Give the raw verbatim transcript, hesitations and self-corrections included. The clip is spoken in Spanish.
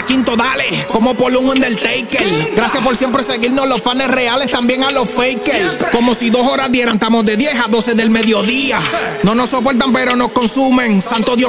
quinto, dale, como por un Undertaker. Gracias por siempre seguirnos, los fans reales, también a los fakers. Como si dos horas dieran, estamos de diez a doce del mediodía. No nos soportan pero nos consumen. Santo Dios